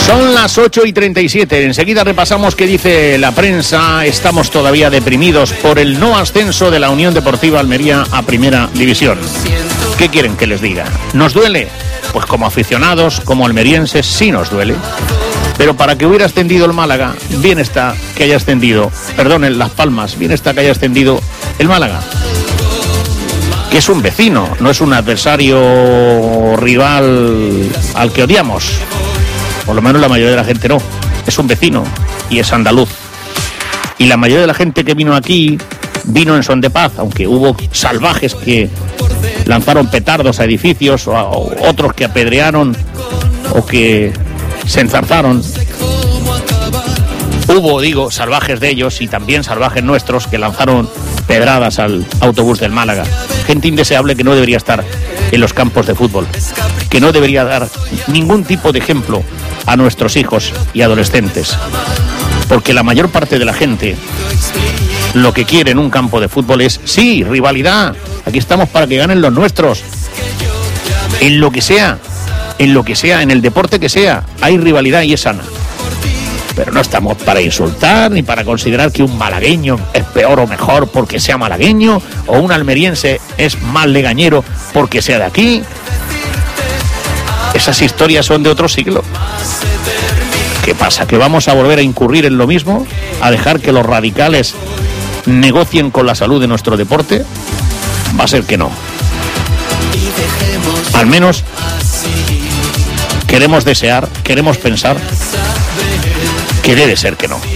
Son las 8:37. Enseguida repasamos qué dice la prensa. Estamos todavía deprimidos por el no ascenso de la Unión Deportiva Almería a Primera División. ¿Qué quieren que les diga? ¿Nos duele? Pues como aficionados, como almerienses, sí nos duele. Pero para que hubiera ascendido el Málaga, bien está que haya ascendido, perdonen, Las Palmas, bien está que haya ascendido el Málaga, que es un vecino, no es un adversario rival al que odiamos. Por lo menos la mayoría de la gente no. Es un vecino y es andaluz. Y la mayoría de la gente que vino aquí vino en son de paz, aunque hubo salvajes que lanzaron petardos a edificios, o otros que apedrearon o que se enzarzaron. Hubo, salvajes de ellos y también salvajes nuestros que lanzaron pedradas al autobús del Málaga. Gente indeseable que no debería estar en los campos de fútbol, que no debería dar ningún tipo de ejemplo a nuestros hijos y adolescentes. Porque la mayor parte de la gente lo que quiere en un campo de fútbol es, sí, rivalidad. Aquí estamos para que ganen los nuestros. En lo que sea, en el deporte que sea, hay rivalidad y es sana. Pero no estamos para insultar ni para considerar que un malagueño es peor o mejor porque sea malagueño, o un almeriense es más legañero porque sea de aquí. Esas historias son de otro siglo. ¿Qué pasa? ¿Que vamos a volver a incurrir en lo mismo? ¿A dejar que los radicales negocien con la salud de nuestro deporte? Va a ser que no. Al menos queremos desear, queremos pensar que debe ser que no.